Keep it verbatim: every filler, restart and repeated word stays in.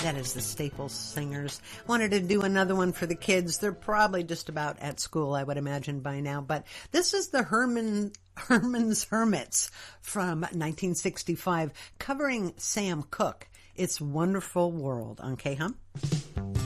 That is the Staples Singers. Wanted to do another one for the kids. They're probably just about at school, I would imagine, by now. But this is the Herman Herman's Hermits from nineteen sixty-five, covering Sam Cooke. It's Wonderful World on K-Hum.